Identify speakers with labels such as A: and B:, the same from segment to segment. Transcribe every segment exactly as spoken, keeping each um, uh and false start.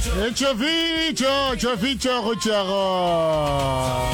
A: Chovicho, chovicho, chovicho.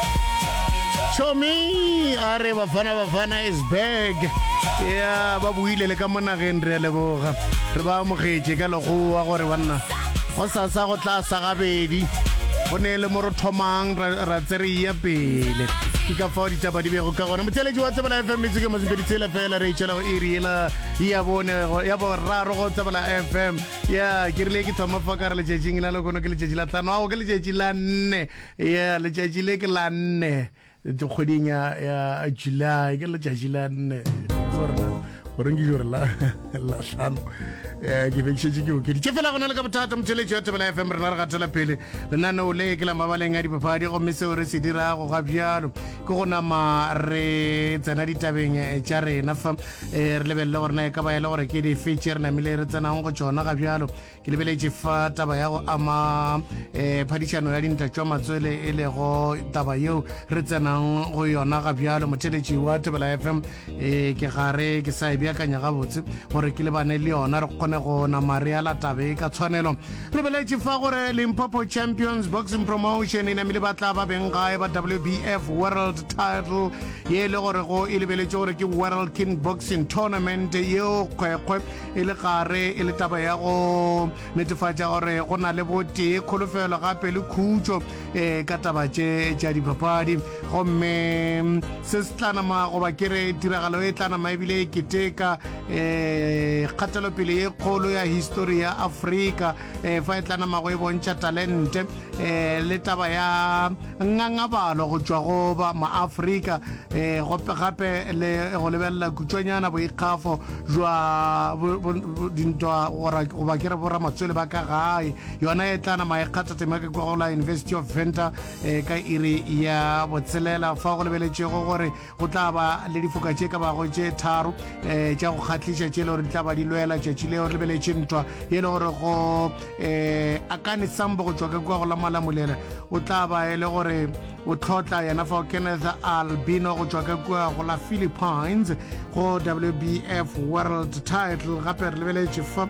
A: Chomi, are bafana bafana is back. Yeah, babu ile le ka mona ge nre le boga. Re ba mo getse ka logo wa gore banna. Go sa sa go tla sa gabedi. Go ne le moro thomang ra tsere ya pele. Ke ka fa di taba di be go ka gona. Motheledi wa tsebala F M music mo se tsela fela re itšela go iriela ya bone ya bo raro go tsebala F M. Ya ke rile ke thoma fa ka re le jejing la le gona ke le jejing la tano ke le jejing la nne. Ya le jejing le ke la nne. De khoding ya ya July ke le jejing la nne. Gore ngi gore la la hlano eh ke be tshetse ke ke fela gona le ka bothata motheledi wa tsebala F M re na re gatela pele le nana o le ke la mabaleng a dipapadi go mme seo re se dira go ga bjalo ke gona ma re tsena ditabeng tša rena fa re lebelle gore na e ka ba ele gore ke di feature na mile re tsenang go tsona ga bjalo ke lebeletse fa taba ya go ama eh phadišano ya dinta tšwa matswele e le go taba yeo re tsenang go yona ga bjalo motheledi wa tsebala F M eh ke gare ke sa bia kanya ga botse gore ke le bane le yona re kgone go na maria la tabe ka tshwanelo re beletse fa gore Limpopo Champions Boxing Promotion ina mile batla ba benga ba W B F World Title ye le gore go ile beletse gore ke World King Boxing Tournament yo kwekwe ile gare ile taba ya go netefatsa gore go na le bote kholofelo gape le khutso eh ka taba tše tša dipapadi gomme se stlana ma go ba kere tiragalo e tlana ma ebile ke ka eh kgatelo pele e kgolo ya history ya Africa eh fa etlana mago e bontsha talent eh le taba ya ngangabalo go tswa go ba ma Africa eh go gape le go lebella kutsonyana bo ikgafo jwa dintwa ora go ba kere bora matswele ba ka gae yona etlana ma ikgatsa tema ke go la University of Venda eh ka iri ya botselela fa go lebeletse go gore go tla ba le difoka tše ka ba go tše tharo eh tša go khatlisha tše le gore tla ba di lwela tšatši le gore lebeletse ntwa ye le gore go eh akane sambo go tswa ka kwa go la malamulela o tla ba e le gore o tlhotla yena fa Kenneth Albino go tswa ka kwa go la Philippines go W B F World Title gape re lebeletse fa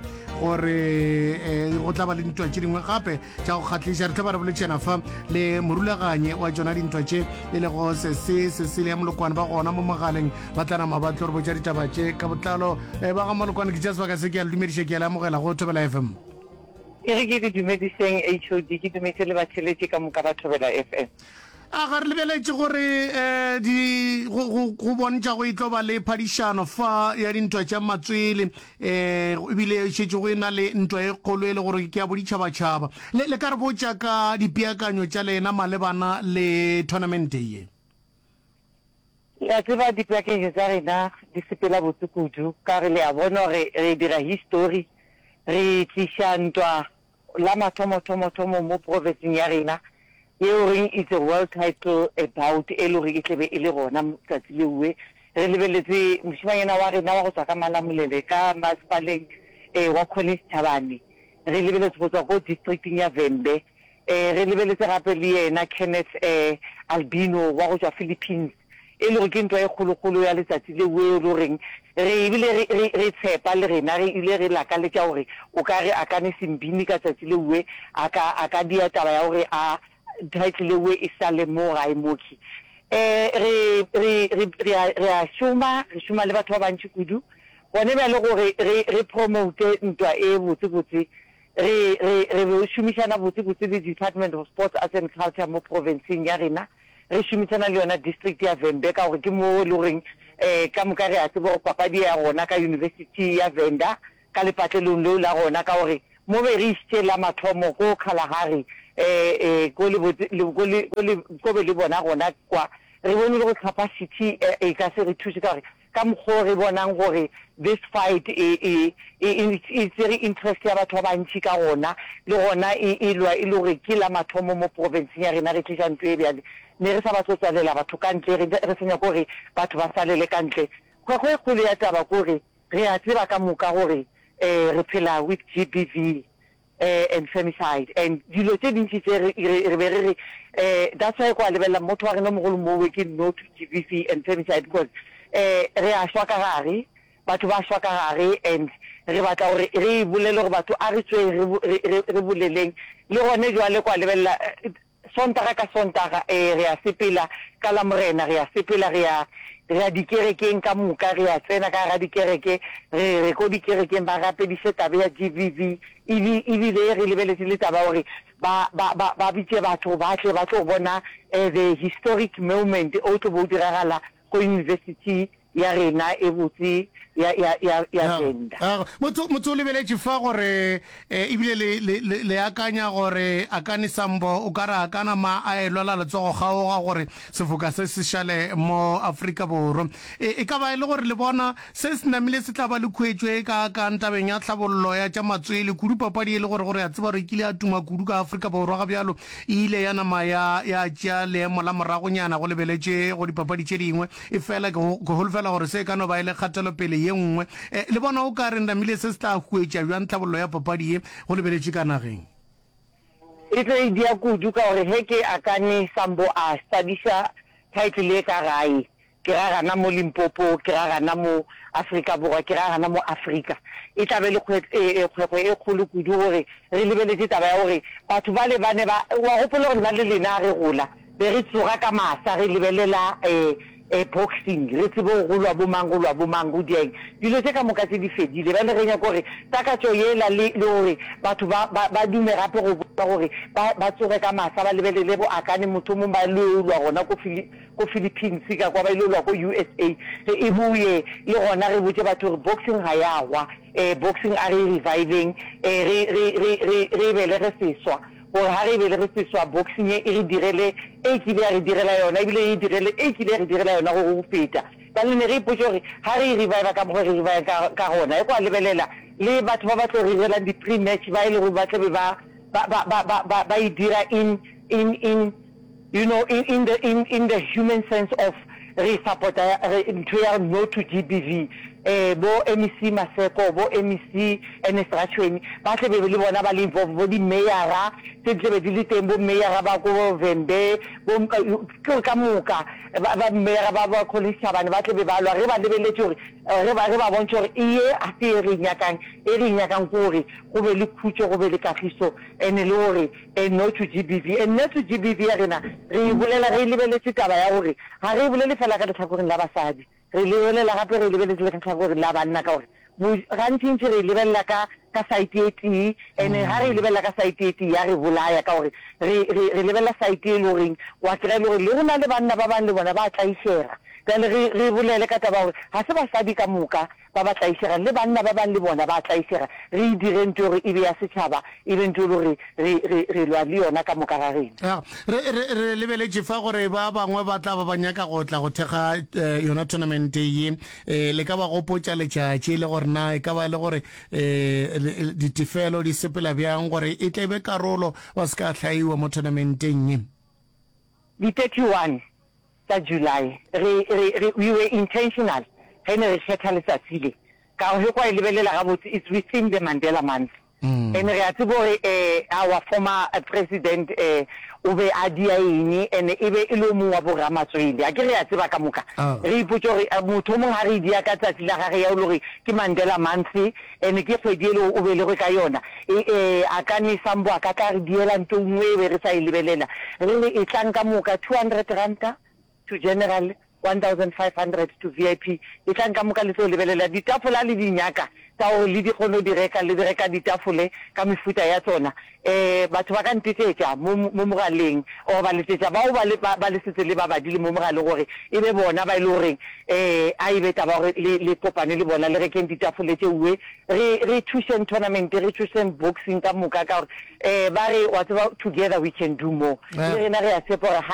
A: gore eh go tla ba le ntwa tše dingwe gape tša go khatlisha re tla ba re boletsena fa le morulaganye wa tsona dintwa tše e le go se se Cecilia Molokwane ba gona mo mogaleng ba tlana mabatlo re botša ditaba tše ka botlalo ba ga Molokwane ke tša sebaka se ke a le dumediše ke a le amogela go Thobela F M
B: e re ke di dumediseng H O D ke dumetse le batheletši ka moka ba Thobela F M
A: a ga re lebeletse gore eh di go bontša go itlo ba le phadišano fa ya dintwa tša matswele eh ebile šetse go ena le ntwa e kgolo e le gore ke ya boditšhabatšhaba le ka re botša ka dipeakanyo tša lena malebana le tournament ye
B: ya tseba dipeakanyo tša rena di sepela botse kudu ka re le a bona gore re dira history re tliša ntwa la mathomo-thomo-thomo mo provinceng ya rena yeo re it's a world title about e le gore e tlebe e le gona tsatsi leue re lebeletse mošimanyana wa rena wa go tswa ka malamolele ka masepaleng um wa Collins Thabane re lebeletse go tswa ko districting ya Vende um re lebeletse gape le yena Kenneth um Albino wa go tswa Philippines e le gore ke ntwa e kgolokgolo ya letsatsi leue e le goreng re ebile re tshepa le rena re ile re lakaletša gore o ka re a kane sembini ka tsatsi leue a ka dia taba ya gore a title lewe e sa le mo ga emoki eh re re re re a shuma re shuma le batho ba bantši kudu bone ba le gore re re promote ntwa e botse botse re re re shumishana botse botse le Department of Sports Arts and Culture mo provinceng ya rena re shumishana le yona district ya Venda ka gore ke mo le gore eh ka moka re a tsebo papadi ya rona ka University ya Venda ka lepatlelong leo la rona ka gore mo be re istela mathomo go Kalahari eh eh go le go le go be le bona gona kwa re bone le go capacity e ka se re thuse ka gore ka mgo re bonang gore this fight e e it's very interesting ya batho ba bantši ka gona le gona e lwa e le gore ke la mathomo mo province ya rena re tliša ntho e bjale ne re sa ba tsotsalela batho ka ntle re senya gore batho ba salele ka ntle go go kgolo ya taba gore re a tseba ka moka gore eh re phela with G B V uh, and femicide and dilo tse dintsi tse re be re eh that's why kwa lebella motho wa rena mogolo mo weking no to G B V and femicide because eh re a shwa ka gare batho ba shwa ka gare and re batla gore re bolele gore batho a re tswe re boleleng le gone jwale kwa lebella sontaga ka sontaga eh re a sepela ka la morena re a sepela re a re a dikerekeng ka moka re a tsena ka ra dikereke re re go dikerekeng ba rapedise tabe ya G B V ibi ibi le re lebeletse le taba gore ba ba ba ba bitse batho ba tle ba tlo bona the historic moment o tlo bo diragala go university ya rena e botse ya ya ya ya tenda
A: motho motho le beletše fa gore e bile le le akanya gore akane sambo o kara kana ma a elwa la tsogo gaoga gore sefoka se se shale mo Afrika Borwa e ka ba ile gore le bona se se namile se tla ba le khwetšwe ka ka ntabeng ya tlhabollo ya tša matswele kudu papadi ile gore gore ya tseba re kile a tuma kudu ka Afrika Borwa ga bjalo ile ya nama ya ya tša le mola moragonyana go lebeletše go dipapadi tše dingwe e fela go holfela gore se ka no ba ile kgatelo pele ye nngwe le bona o ka re ndamile se se tla hwetša bjang tlhabollo ya papadi ye go lebeletše ka nageng
B: e tlo e dia kudu ka gore he ke akane sambo a stadisha title e ka gae ke ra gana mo Limpopo ke ra gana mo Afrika Borwa ke ra gana mo Afrika e tla be le kgwego e kgolo kudu gore re lebeletse taba ya gore batho ba le bane ba wa gopola gore ba le lena re gola be re tsoga ka masa re lebelela eh e boxing re tsebo go lwa bo mango lwa bo mango dieng dilo tse ka moka tse di fedile ba le renya gore taka tso yela le gore batho ba ba dume gape go bona gore ba tsoge ka masa ba lebelele bo akane motho mo ba lwa gona ko ko Philippines ka kwa ba ilolwa ko U S A e buye le gona re botse batho gore boxing ha ya wa eh boxing are reviving eh re re re re bele re seswa gore ha re bele re seswa boxing e re direle e ke re direla yona e bile e direle e ke re direla yona go go feta ba le ne re ipotse gore ha re revive ka mo re revive ka gona e kwa lebelela le batho ba ba tlo re direla di pre match ba ile go ba tle ba ba ba ba ba ba dira in in in you know in in the in in the human sense of re support into no to G B V eh bo M C Maseko bo M C Enesrachweni ba tle be le bona ba le bo di mayor tse tle be di le teng bo mayor ba go Vende bo ka moka ba mayor ba ba kholisha bana ba tle be ba lwa re ba lebeletse gore re ba re ba bontsha gore iye a se re nyakang e re nyakang gore go be le khutso go be le kagiso ene le gore e no to G B V and no to G B V ya rena re bolela re lebeletse taba ya gore ha re bolele fela ka tlhakoreng la basadi re lebelela gape re lebeletse le ka tlhakoreng la banna ka gore gantsi ntse re lebelela ka ka site e ene ha re lebelela ka site e ya re bolaya ka gore re re lebelela site e le gore wa kry le gore le rona le banna ba bang le bona ba tlaisega ka le re bolele ka taba gore ha se basadi ka moka ba ba tlaisega le banna ba bang le bona ba tlaisega re dire ntse gore e be ya setšhaba e be ntse gore re re re lwa le yona ka moka ga rena
A: re re lebeletse fa gore ba bangwe ba tla ba banyaka go tla go thega yona tournament ye le ka ba go potsa letšatši le gore na e ka ba le gore ditifelo di sepela bjang gore e tle be karolo wa se ka tlhaiwa mo tournamenteng ye
B: di thirty-one tsa July re re we were intentional he ne re kgetha letsatsi le ka go kwa lebelela ga botse it's within the Mandela month and re a tsebo eh our former president eh o be a dia eng ene e be e le mo wa bo Ramatswele a ke re a tseba ka moka re ipotse gore motho mo ga re dia ka tsatsi la gage ya o lore ke Mandela month ene ke fedile o be le go ka yona e a ka ni sambo a ka ka re diela ntongwe be re sa ilebelela re e tlang ka moka two hundred rand to general one thousand five hundred to V I P e tlang ka moka le tso lebelela ditafola le dinyaka tsa o le di kgono di reka le di reka ditafole ka mefuta ya tsona eh batho ba ka ntetsetsa mo mogaleng o ba letsetsa ba o ba le ba le setse le ba ba di le mo mogale gore e be bona ba ile gore eh a ibe taba gore le kopane le bona le rekeng ditafole tse uwe re re tuition tournament re tuition boxing ka moka ka gore eh ba re what about together we can do more re na re a sepora